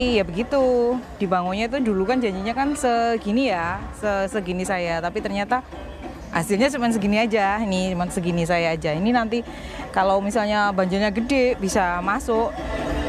Iya begitu, dibangunnya itu dulu kan janjinya kan segini ya, segini saya, tapi ternyata hasilnya cuma segini aja, ini cuma segini saya aja. Ini nanti kalau misalnya banjirnya gede bisa masuk.